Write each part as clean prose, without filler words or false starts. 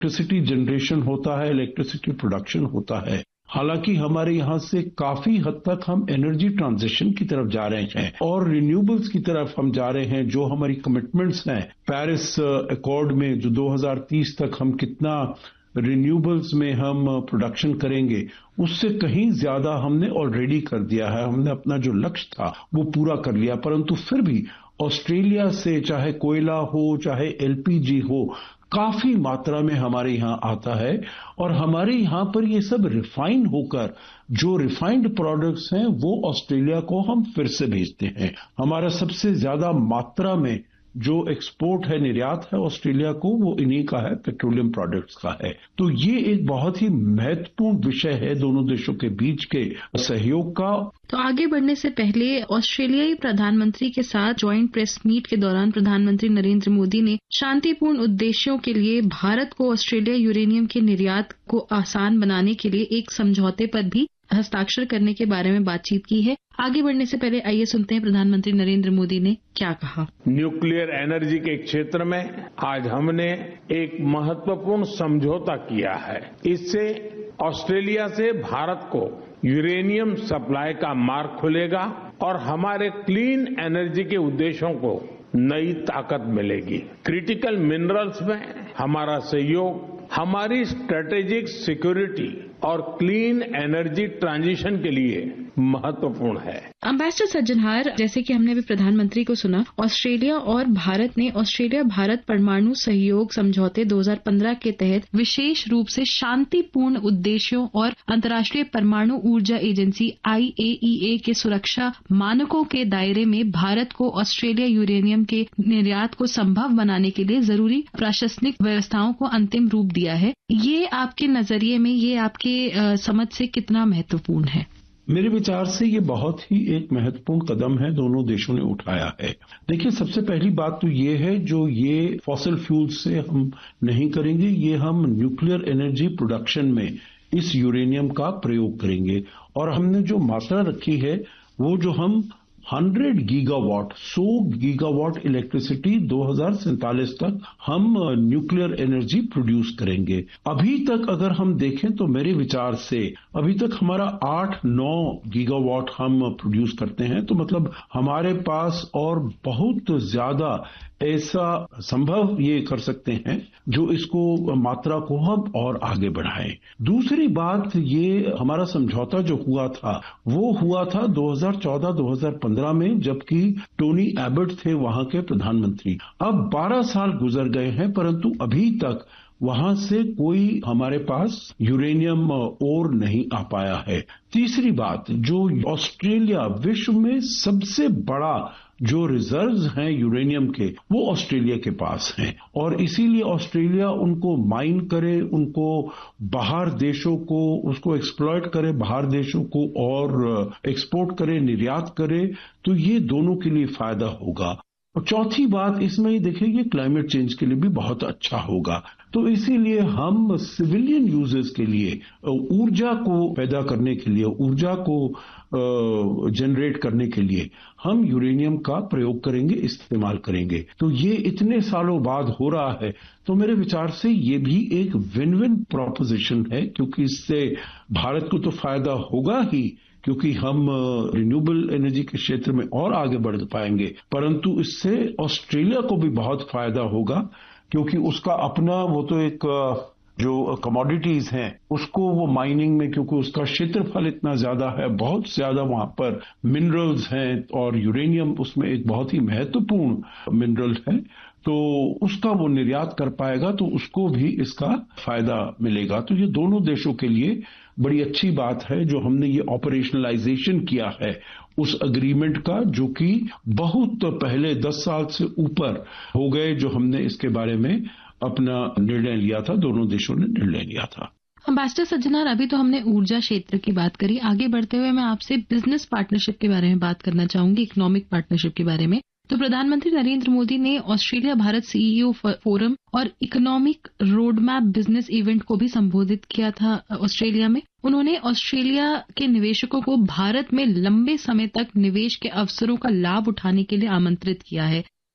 Electricity generation होता है, electricity production होता है। हालांकि हमारे यहाँ से काफी हद तक हम एनर्जी ट्रांजिशन की तरफ जा रहे हैं और रिन्यूएबल्स की तरफ हम जा रहे हैं। जो हमारी कमिटमेंट्स हैं पेरिस अकॉर्ड में, जो 2030 तक हम कितना रिन्यूएबल्स में हम प्रोडक्शन करेंगे, उससे कहीं ज्यादा हमने ऑलरेडी कर दिया है। हमने अपना जो लक्ष्य था वो पूरा कर लिया, परंतु फिर भी ऑस्ट्रेलिया से चाहे कोयला हो, चाहे एलपीजी हो, काफी मात्रा में हमारे यहाँ आता है और हमारे यहाँ पर ये सब रिफाइन होकर जो रिफाइंड प्रोडक्ट्स हैं वो ऑस्ट्रेलिया को हम फिर से भेजते हैं। हमारा सबसे ज्यादा मात्रा में जो एक्सपोर्ट है, निर्यात है ऑस्ट्रेलिया को, वो इन्हीं का है, पेट्रोलियम प्रोडक्ट्स का है। तो ये एक बहुत ही महत्वपूर्ण विषय है दोनों देशों के बीच के सहयोग का। तो आगे बढ़ने से पहले ऑस्ट्रेलियाई प्रधानमंत्री के साथ ज्वाइंट प्रेस मीट के दौरान प्रधानमंत्री नरेंद्र मोदी ने शांतिपूर्ण उद्देश्यों के लिए भारत को ऑस्ट्रेलिया यूरेनियम के निर्यात को आसान बनाने के लिए एक समझौते पर भी हस्ताक्षर करने के बारे में बातचीत की है। आगे बढ़ने से पहले आइए सुनते हैं प्रधानमंत्री नरेंद्र मोदी ने क्या कहा। न्यूक्लियर एनर्जी के क्षेत्र में आज हमने एक महत्वपूर्ण समझौता किया है। इससे ऑस्ट्रेलिया से भारत को यूरेनियम सप्लाई का मार्ग खुलेगा और हमारे क्लीन एनर्जी के उद्देश्यों को नई ताकत मिलेगी। क्रिटिकल मिनरल्स में हमारा सहयोग हमारी स्ट्रेटेजिक सिक्योरिटी और क्लीन एनर्जी ट्रांजिशन के लिए महत्वपूर्ण है। एम्बेसडर सज्जनहार, जैसे कि हमने भी प्रधानमंत्री को सुना, ऑस्ट्रेलिया और भारत ने ऑस्ट्रेलिया भारत परमाणु सहयोग समझौते 2015 के तहत विशेष रूप से शांतिपूर्ण उद्देश्यों और अंतर्राष्ट्रीय परमाणु ऊर्जा एजेंसी IAEA के सुरक्षा मानकों के दायरे में भारत को ऑस्ट्रेलिया यूरेनियम के निर्यात को संभव बनाने के लिए जरूरी प्रशासनिक व्यवस्थाओं को अंतिम रूप दिया है। ये आपके नजरिए में, ये आपके समझ से कितना महत्वपूर्ण है? मेरे विचार से ये बहुत ही एक महत्वपूर्ण कदम है दोनों देशों ने उठाया है। देखिए, सबसे पहली बात तो ये है, जो ये फॉसिल फ्यूल से हम नहीं करेंगे, ये हम न्यूक्लियर एनर्जी प्रोडक्शन में इस यूरेनियम का प्रयोग करेंगे। और हमने जो मात्रा रखी है वो जो हम 100 गीगावाट 100 गीगावाट इलेक्ट्रिसिटी 2047 तक हम न्यूक्लियर एनर्जी प्रोड्यूस करेंगे। अभी तक अगर हम देखें तो मेरे विचार से अभी तक हमारा 8-9 गीगावाट हम प्रोड्यूस करते हैं। तो मतलब हमारे पास और बहुत ज्यादा ऐसा संभव ये कर सकते हैं जो इसको मात्रा को हम और आगे बढ़ाएं। दूसरी बात, ये हमारा समझौता जो हुआ था वो हुआ था 2014-2015 में, जबकि टोनी एबट थे वहां के प्रधानमंत्री। अब 12 साल गुजर गए हैं, परंतु अभी तक वहां से कोई हमारे पास यूरेनियम और नहीं आ पाया है। तीसरी बात, जो ऑस्ट्रेलिया विश्व में सबसे बड़ा जो रिजर्व्स हैं यूरेनियम के, वो ऑस्ट्रेलिया के पास हैं और इसीलिए ऑस्ट्रेलिया उनको माइन करे, उनको बाहर देशों को उसको एक्सप्लॉयट करे, बाहर देशों को और एक्सपोर्ट करे, निर्यात करे, तो ये दोनों के लिए फायदा होगा। और चौथी बात इसमें ही देखिए, ये क्लाइमेट चेंज के लिए भी बहुत अच्छा होगा। तो इसीलिए हम सिविलियन यूजर्स के लिए, ऊर्जा को पैदा करने के लिए, ऊर्जा को जनरेट करने के लिए हम यूरेनियम का प्रयोग करेंगे, इस्तेमाल करेंगे। तो ये इतने सालों बाद हो रहा है, तो मेरे विचार से ये भी एक विन विन प्रोपोजिशन है, क्योंकि इससे भारत को तो फायदा होगा ही, क्योंकि हम रिन्यूएबल एनर्जी के क्षेत्र में और आगे बढ़ पाएंगे, परंतु इससे ऑस्ट्रेलिया को भी बहुत फायदा होगा, क्योंकि उसका अपना वो तो एक जो कमोडिटीज हैं उसको वो माइनिंग में, क्योंकि उसका क्षेत्रफल इतना ज्यादा है, बहुत ज्यादा वहां पर मिनरल्स हैं और यूरेनियम उसमें एक बहुत ही महत्वपूर्ण मिनरल है, तो उसका वो निर्यात कर पाएगा, तो उसको भी इसका फायदा मिलेगा। तो ये दोनों देशों के लिए बड़ी अच्छी बात है जो हमने ये ऑपरेशनलाइजेशन किया है उस एग्रीमेंट का, जो कि बहुत पहले 10 साल से ऊपर हो गए जो हमने इसके बारे में अपना निर्णय लिया था, दोनों देशों ने निर्णय लिया था। एम्बेसडर सज्जनहार, अभी तो हमने ऊर्जा क्षेत्र की बात करी, आगे बढ़ते हुए मैं आपसे बिजनेस पार्टनरशिप के बारे में बात करना चाहूंगी, इकोनॉमिक पार्टनरशिप के बारे में। तो प्रधानमंत्री नरेंद्र मोदी ने ऑस्ट्रेलिया भारत CEO फोरम और इकोनॉमिक रोडमैप बिजनेस इवेंट को भी संबोधित किया था ऑस्ट्रेलिया में। उन्होंने ऑस्ट्रेलिया के निवेशकों को भारत में लंबे समय तक निवेश के अवसरों का लाभ उठाने के लिए आमंत्रित किया है।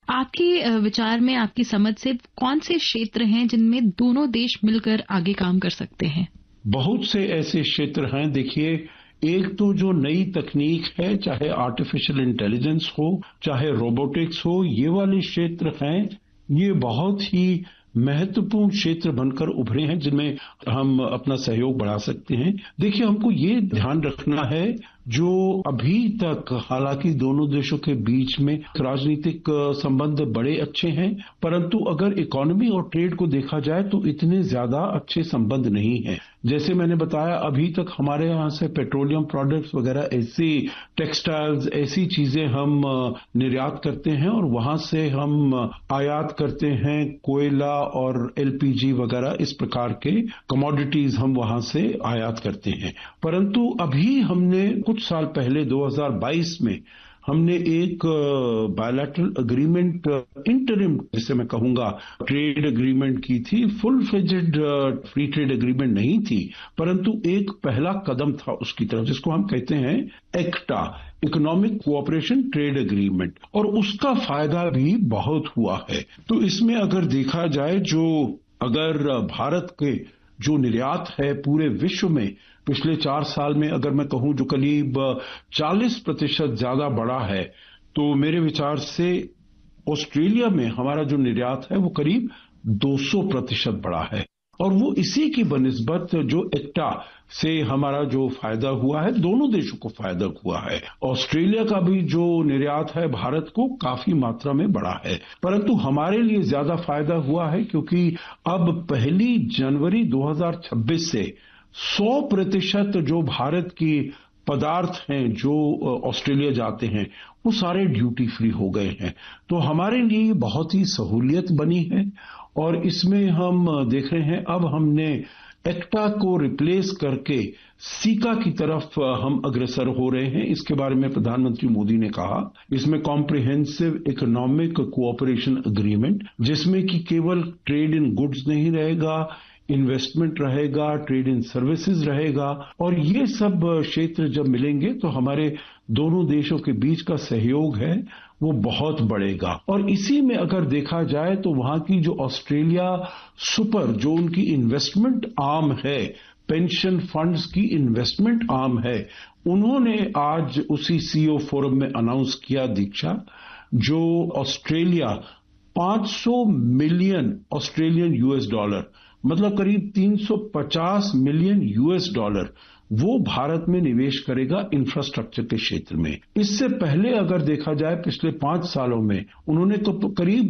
आपके विचार में, आपकी समझ से कौन से क्षेत्र हैं जिनमें दोनों देश मिलकर आगे काम कर सकते हैं? बहुत से ऐसे क्षेत्र हैं। देखिए, एक तो जो नई तकनीक है, चाहे आर्टिफिशियल इंटेलिजेंस हो, चाहे रोबोटिक्स हो, ये वाले क्षेत्र हैं, ये बहुत ही महत्वपूर्ण क्षेत्र बनकर उभरे हैं जिनमें हम अपना सहयोग बढ़ा सकते हैं। देखिए, हमको ये ध्यान रखना है, जो अभी तक हालांकि दोनों देशों के बीच में राजनीतिक संबंध बड़े अच्छे हैं, परंतु अगर इकोनॉमी और ट्रेड को देखा जाए तो इतने ज्यादा अच्छे संबंध नहीं हैं। जैसे मैंने बताया, अभी तक हमारे यहाँ से पेट्रोलियम प्रोडक्ट्स वगैरह, ऐसी टेक्सटाइल्स, ऐसी चीजें हम निर्यात करते हैं और वहां से हम आयात करते हैं कोयला और एलपीजी वगैरह, इस प्रकार के कमोडिटीज हम वहां से आयात करते हैं। परंतु अभी हमने कुछ साल पहले 2022 में हमने एक बायलैटरल एग्रीमेंट, इंटरिम जिसे मैं कहूंगा, ट्रेड एग्रीमेंट की थी। Full fledged free trade agreement नहीं थी, परंतु एक पहला कदम था उसकी तरफ, जिसको हम कहते हैं एक्टा, इकोनॉमिक कोऑपरेशन ट्रेड एग्रीमेंट, और उसका फायदा भी बहुत हुआ है। तो इसमें अगर देखा जाए, जो अगर भारत के जो निर्यात है पूरे विश्व में पिछले 4 साल में अगर मैं कहूं जो करीब 40% ज्यादा बढ़ा है, तो मेरे विचार से ऑस्ट्रेलिया में हमारा जो निर्यात है वो करीब 200% बढ़ा है। और वो इसी की बनिस्बत जो एक्टा से हमारा जो फायदा हुआ है, दोनों देशों को फायदा हुआ है। ऑस्ट्रेलिया का भी जो निर्यात है भारत को काफी मात्रा में बढ़ा है, परंतु हमारे लिए ज्यादा फायदा हुआ है क्योंकि अब 1 जनवरी 2026 से 100% जो भारत की पदार्थ हैं जो ऑस्ट्रेलिया जाते हैं वो सारे ड्यूटी फ्री हो गए हैं। तो हमारे लिए बहुत ही सहूलियत बनी है और इसमें हम देख रहे हैं, अब हमने एक्टा को रिप्लेस करके सीका की तरफ हम अग्रसर हो रहे हैं। इसके बारे में प्रधानमंत्री मोदी ने कहा, इसमें कॉम्प्रिहेंसिव इकोनॉमिक कोऑपरेशन एग्रीमेंट, जिसमें कि केवल ट्रेड इन गुड्स नहीं रहेगा, इन्वेस्टमेंट रहेगा, ट्रेड इन सर्विसेज रहेगा, और ये सब क्षेत्र जब मिलेंगे तो हमारे दोनों देशों के बीच का सहयोग है वो बहुत बढ़ेगा। और इसी में अगर देखा जाए तो वहां की जो ऑस्ट्रेलिया सुपर, जो उनकी इन्वेस्टमेंट आर्म है, पेंशन फंड्स की इन्वेस्टमेंट आर्म है, उन्होंने आज उसी सीईओ फोरम में अनाउंस किया, दीक्षा, जो Australia 500 million Australian US dollar, मतलब करीब 350 मिलियन यूएस डॉलर वो भारत में निवेश करेगा इंफ्रास्ट्रक्चर के क्षेत्र में। इससे पहले अगर देखा जाए पिछले 5 सालों में उन्होंने तो करीब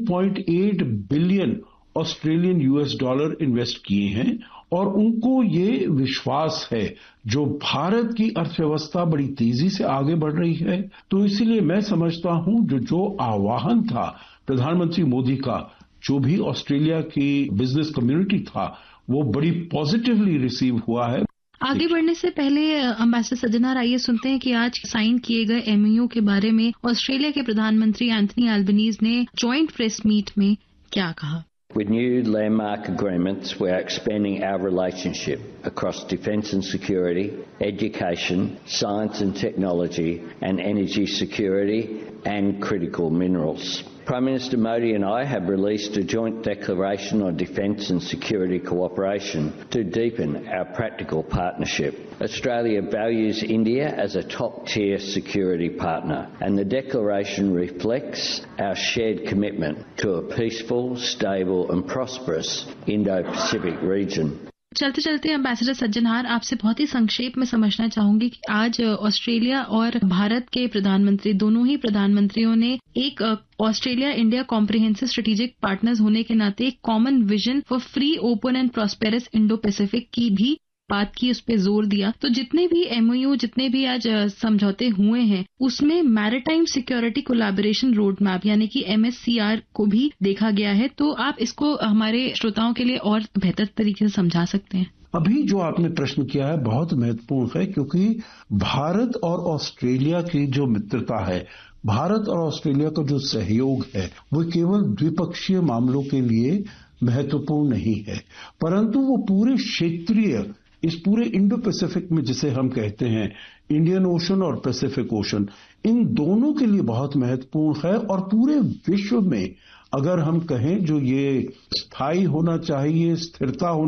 2.8 billion Australian US dollar invest किए हैं और उनको ये विश्वास है जो भारत की अर्थव्यवस्था बड़ी तेजी से आगे बढ़ रही है। तो इसीलिए मैं समझता हूं जो आह्वान था प्रधानमंत्री मोदी का, जो भी ऑस्ट्रेलिया की बिजनेस कम्युनिटी था, वो बड़ी पॉजिटिवली रिसीव हुआ है। आगे बढ़ने से पहले एम्बेसडर सज्जनार, आइए सुनते हैं कि आज साइन किए गए एमओयू के बारे में ऑस्ट्रेलिया के प्रधानमंत्री एंथनी अल्बनीज ने जॉइंट प्रेस मीट में क्या कहा। With new landmark agreements, we are expanding our relationship across defence and security, education, science and technology, and energy security and critical minerals. Prime Minister Modi and I have released a joint declaration on defence and security cooperation to deepen our practical partnership. Australia values India as a top-tier security partner, and the declaration reflects our shared commitment to a peaceful, stable and prosperous Indo-Pacific region. चलते चलते ambassador सज्जनहार, आपसे बहुत ही संक्षेप में समझना चाहूंगी कि आज ऑस्ट्रेलिया और भारत के प्रधानमंत्री, दोनों ही प्रधानमंत्रियों ने एक Australia India comprehensive strategic partners होने के नाते एक common vision for free, open and prosperous Indo Pacific की भी बात की, उस पर जोर दिया। तो जितने भी एमओयू, जितने भी आज समझौते हुए हैं, उसमें maritime security collaboration road map यानी कि MSCR को भी देखा गया है। तो आप इसको हमारे श्रोताओं के लिए और बेहतर तरीके से समझा सकते हैं। अभी जो आपने प्रश्न किया है बहुत महत्वपूर्ण है, क्योंकि भारत और ऑस्ट्रेलिया की जो मित्रता है, भारत और ऑस्ट्रेलिया का जो सहयोग है, वो केवल द्विपक्षीय मामलों के लिए महत्वपूर्ण नहीं है, परंतु वो पूरे क्षेत्रीय, इस पूरे इंडो पैसिफिक में जिसे हम कहते हैं इंडियन ओशन और पैसिफिक ओशन, इन दोनों के लिए बहुत महत्वपूर्ण है। और पूरे विश्व में अगर हम कहें जो ये स्थायी होना चाहिए, स्थिरता होना